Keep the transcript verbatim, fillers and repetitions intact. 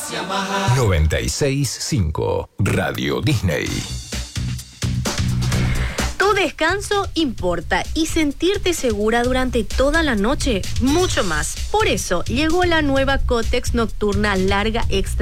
noventa y seis punto cinco Radio Disney. Tu descanso importa y sentirte segura durante toda la noche, mucho más. Por eso llegó la nueva Kotex Nocturna Larga Extra